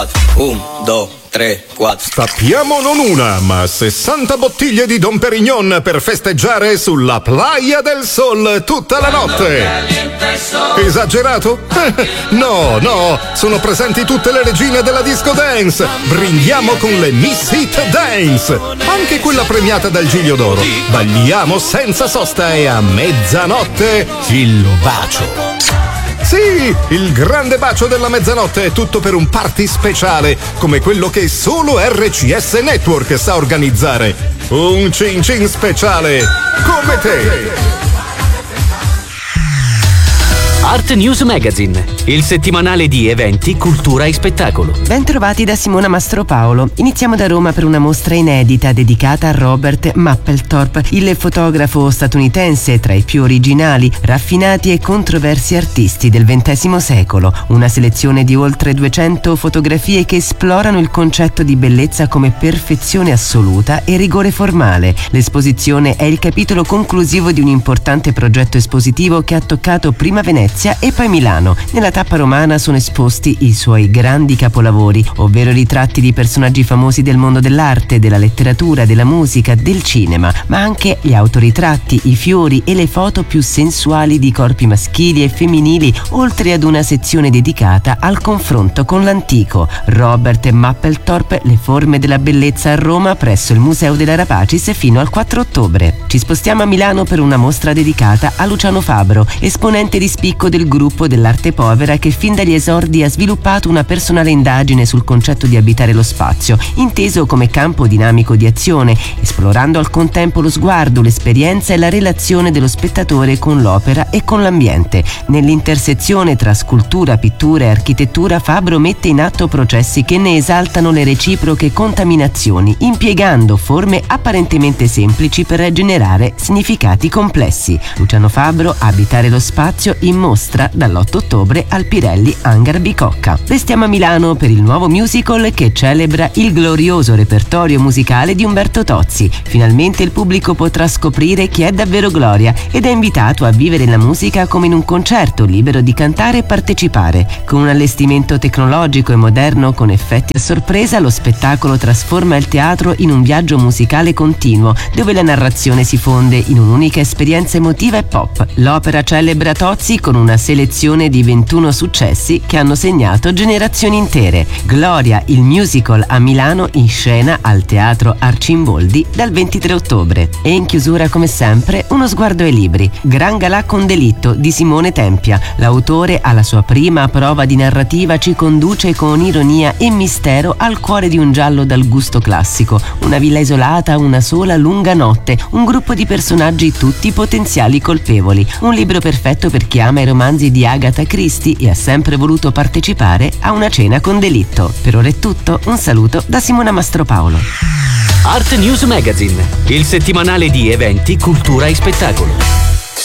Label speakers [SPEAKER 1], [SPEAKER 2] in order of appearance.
[SPEAKER 1] 4. 1, 2, 3, 4.
[SPEAKER 2] Stappiamo non una, ma 60 bottiglie di Dom Perignon per festeggiare sulla Playa del Sol tutta la notte. Esagerato? No, sono presenti tutte le regine della disco dance. Brindiamo con le Miss Hit Dance, anche quella premiata dal Giglio d'Oro. Balliamo senza sosta e a mezzanotte il bacio. Sì, il grande bacio della mezzanotte è tutto per un party speciale, come quello che solo RCS Network sa organizzare. Un cin cin speciale, come te!
[SPEAKER 3] Art News Magazine, il settimanale di eventi, cultura e spettacolo.
[SPEAKER 4] Ben trovati da Simona Mastropaolo. Iniziamo da Roma per una mostra inedita dedicata a Robert Mapplethorpe, il fotografo statunitense tra i più originali, raffinati e controversi artisti del XX secolo. Una selezione di oltre 200 fotografie che esplorano il concetto di bellezza come perfezione assoluta e rigore formale. L'esposizione è il capitolo conclusivo di un importante progetto espositivo che ha toccato prima Venezia e poi Milano. Nella tappa romana sono esposti i suoi grandi capolavori, ovvero ritratti di personaggi famosi del mondo dell'arte, della letteratura, della musica, del cinema, ma anche gli autoritratti, i fiori e le foto più sensuali di corpi maschili e femminili, oltre ad una sezione dedicata al confronto con l'antico. Robert Mapplethorpe, le forme della bellezza a Roma presso il Museo della Rapacis fino al 4 ottobre. Ci spostiamo a Milano per una mostra dedicata a Luciano Fabro, esponente di spicco del gruppo dell'arte povera che fin dagli esordi ha sviluppato una personale indagine sul concetto di abitare lo spazio, inteso come campo dinamico di azione, esplorando al contempo lo sguardo, l'esperienza e la relazione dello spettatore con l'opera e con l'ambiente. Nell'intersezione tra scultura, pittura e architettura, Fabro mette in atto processi che ne esaltano le reciproche contaminazioni, impiegando forme apparentemente semplici per generare significati complessi. Luciano Fabro, Abitare lo spazio, in mostra dall'8 ottobre al Pirelli Hangar Bicocca. Restiamo a Milano per il nuovo musical che celebra il glorioso repertorio musicale di Umberto Tozzi. Finalmente il pubblico potrà scoprire chi è davvero Gloria ed è invitato a vivere la musica come in un concerto, libero di cantare e partecipare. Con un allestimento tecnologico e moderno con effetti a sorpresa, lo spettacolo trasforma il teatro in un viaggio musicale continuo, dove la narrazione si fonde in un'unica esperienza emotiva e pop. L'opera celebra Tozzi con una selezione di 21 successi che hanno segnato generazioni intere. Gloria, il musical a Milano, in scena al Teatro Arcimboldi dal 23 ottobre. E in chiusura, come sempre, uno sguardo ai libri. Gran galà con delitto di Simone Tempia. L'autore, alla sua prima prova di narrativa, ci conduce con ironia e mistero al cuore di un giallo dal gusto classico. Una villa isolata, una sola lunga notte, un gruppo di personaggi tutti potenziali colpevoli. Un libro perfetto per chi ama i romanzi di Agatha Christie e ha sempre voluto partecipare a una cena con delitto. Per ora è tutto, un saluto da Simona Mastropaolo.
[SPEAKER 3] Art News Magazine, il settimanale di eventi, cultura e spettacolo.